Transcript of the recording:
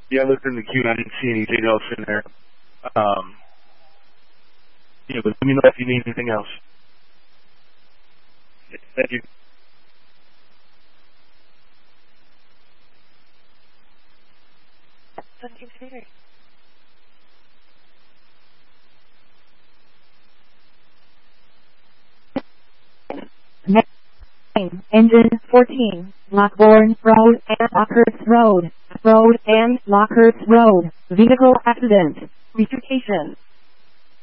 Yeah, I looked in the queue and I didn't see anything else in there. Yeah, but let me know if you need anything else. Thank you. Engine 14, Lockbourne Road and Lockhurst Road and Lockhurst Road. Vehicle accident. Reputation.